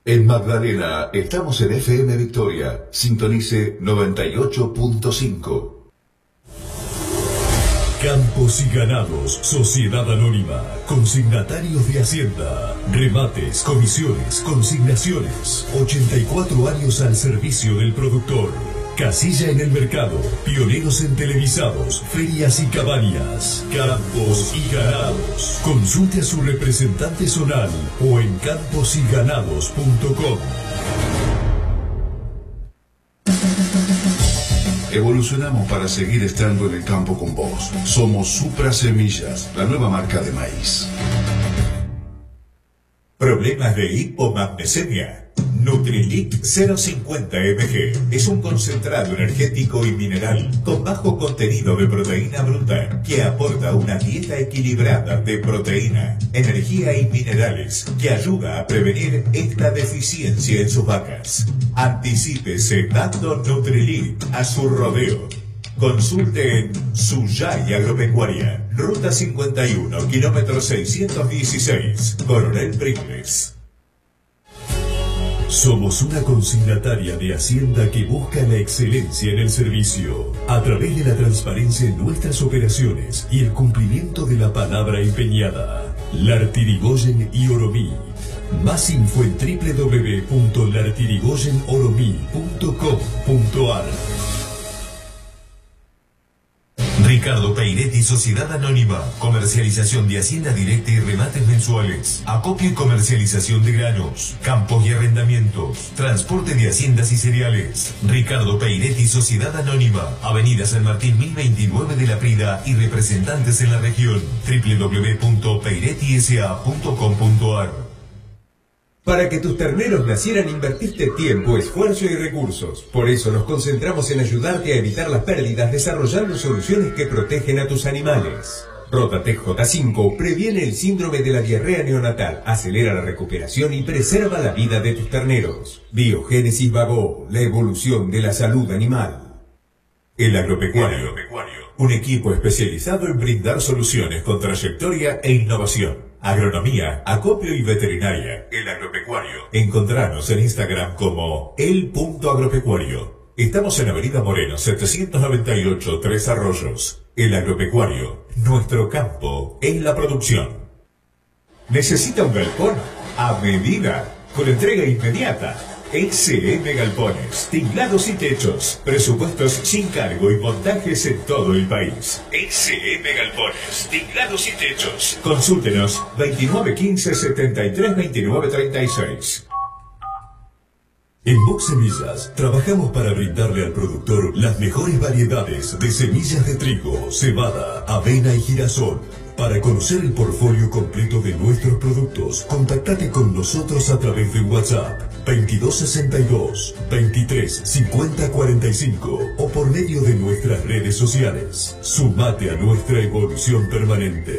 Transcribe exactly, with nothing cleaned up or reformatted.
En Magdalena estamos en F M Victoria. Sintonice noventa y ocho punto cinco. Campos y Ganados, Sociedad Anónima, consignatarios de Hacienda, remates, comisiones, consignaciones, ochenta y cuatro años al servicio del productor. Casilla en el mercado, pioneros en televisados, ferias y cabañas. Campos y Ganados. Consulte a su representante zonal o en campos y ganados punto com. Evolucionamos para seguir estando en el campo con vos. Somos Supra Semillas, la nueva marca de maíz. ¿Problemas de hipomagnesemia? Nutrilite cero cincuenta M G es un concentrado energético y mineral con bajo contenido de proteína bruta que aporta una dieta equilibrada de proteína, energía y minerales que ayuda a prevenir esta deficiencia en sus vacas. Anticípese dando Nutrilite a su rodeo. Consulte en Suyay Agropecuaria, Ruta cincuenta y uno, kilómetro seiscientos dieciséis, Coronel Pringles. Somos una consignataria de Hacienda que busca la excelencia en el servicio, a través de la transparencia en nuestras operaciones y el cumplimiento de la palabra empeñada. Lartirigoyen y Oromí. Más info en doble u doble u doble u punto lartirigoyen oromí punto com punto ar. Ricardo Peiretti, Sociedad Anónima. Comercialización de hacienda directa y remates mensuales. Acopio y comercialización de granos. Campos y arrendamientos. Transporte de haciendas y cereales. Ricardo Peiretti, Sociedad Anónima. Avenida San Martín mil veintinueve de La Prida y representantes en la región. doble u doble u doble u punto peiretti s a punto com punto ar. Para que tus terneros nacieran invertiste tiempo, esfuerzo y recursos. Por eso nos concentramos en ayudarte a evitar las pérdidas desarrollando soluciones que protegen a tus animales. Rotatec J cinco previene el síndrome de la diarrea neonatal, acelera la recuperación y preserva la vida de tus terneros. Biogénesis Vago, la evolución de la salud animal. El Agropecuario, un equipo especializado en brindar soluciones con trayectoria e innovación. Agronomía, acopio y veterinaria. El Agropecuario. Encontranos en Instagram como el punto agropecuario. Estamos en Avenida Moreno, setecientos noventa y ocho, Tres Arroyos. El Agropecuario. Nuestro campo es la producción. ¿Necesita un galpón? A medida, con entrega inmediata. S M Galpones, tinglados y techos, presupuestos sin cargo y montajes en todo el país. S M Galpones, tinglados y techos. Consúltenos veintinueve quince setenta y tres veintinueve treinta y seis. En Box Semillas trabajamos para brindarle al productor las mejores variedades de semillas de trigo, cebada, avena y girasol. Para conocer el portfolio completo de nuestros productos, contactate con nosotros a través de WhatsApp veintidós sesenta y dos, veintitrés cincuenta cuarenta y cinco o por medio de nuestras redes sociales. Sumate a nuestra evolución permanente.